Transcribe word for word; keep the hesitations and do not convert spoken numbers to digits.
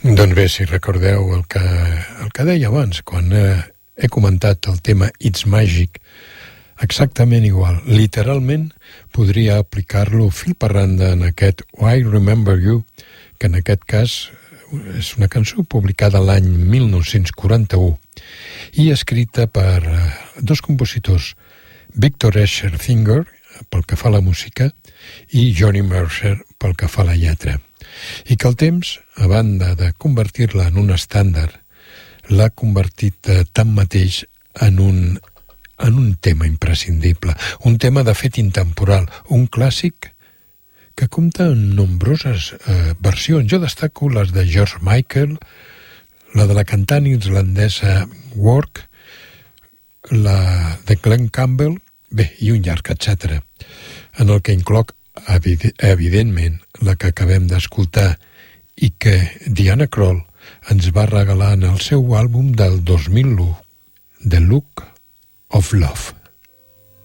Doncs bé, si recordeu el que, el que deia abans, quan eh, he comentat el tema It's Magic, exactament igual. Literalment podria aplicar-lo fil per randa en aquest I Remember You, que en aquest cas és una cançó publicada l'any mil nou-cents quaranta-u i escrita per eh, dos compositors, Victor Escherzinger, pel que fa a la música, i Johnny Mercer, pel que fa a la lletra. I que el temps, a banda de convertir-la en un estàndard, l'ha convertit eh, tanmateix en un, en un tema imprescindible, un tema de fet intemporal, un clàssic que compta amb nombroses eh, versions. Jo destaco les de George Michael, la de la cantant islandesa Work, la de Glenn Campbell, bé, i un llarg etcètera, en el que incloc evidentment la que acabem d'escoltar i que Diana Krall ens va regalar en el seu àlbum del dos mil u, The Look of Love.